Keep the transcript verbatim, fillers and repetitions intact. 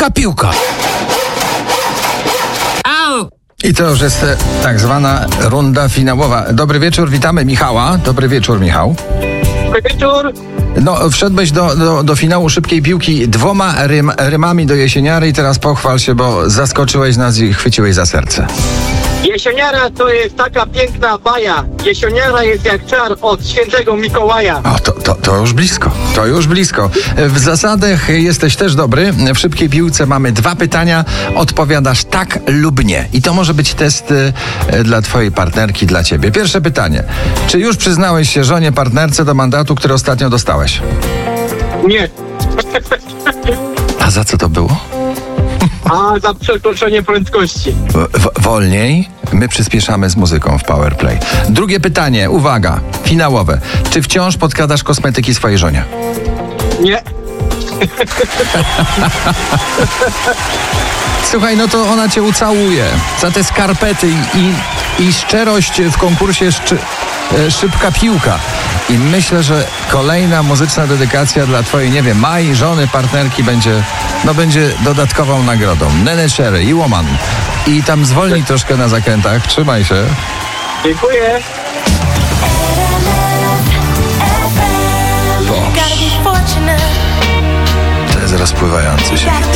Szybka piłka. Au! I to już jest e, tak zwana runda finałowa. Dobry wieczór, witamy Michała. Dobry wieczór, Michał. Dobry wieczór. No, wszedłeś do, do, do finału szybkiej piłki dwoma rym, rymami do jesieniary i teraz pochwal się, bo zaskoczyłeś nas i chwyciłeś za serce. Jesieniara to jest taka piękna baja. Jesieniara jest jak czar od świętego Mikołaja. O, to, to, to już blisko, to już blisko. W zasadach jesteś też dobry. W szybkiej piłce mamy dwa pytania. Odpowiadasz tak lub nie. I to może być test e, dla twojej partnerki, dla ciebie. Pierwsze pytanie. Czy już przyznałeś się żonie, partnerce do mandatu, który ostatnio dostałeś? Nie. A za co to było? A za przekroczenie prędkości. W- wolniej. My przyspieszamy z muzyką w Powerplay. Drugie pytanie, uwaga, finałowe. Czy wciąż podkradasz kosmetyki swojej żonie? Nie. Słuchaj, no to ona cię ucałuje za te skarpety i, i, i szczerość w konkursie szczy, e, Szybka Piłka. I myślę, że kolejna muzyczna dedykacja dla twojej, nie wiem, Mai, żony, partnerki będzie, no będzie dodatkową nagrodą. Nene Cherry i Woman. I tam zwolnij troszkę na zakrętach. Trzymaj się. Dziękuję. To jest rozpływający się hit.